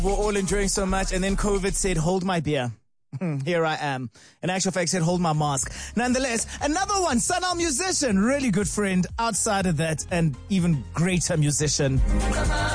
We're all enjoying so much, and then COVID said, hold my beer. Here I am. In actual fact, said, hold my mask. Nonetheless, another one, Sanal musician, really good friend outside of that, and even greater musician.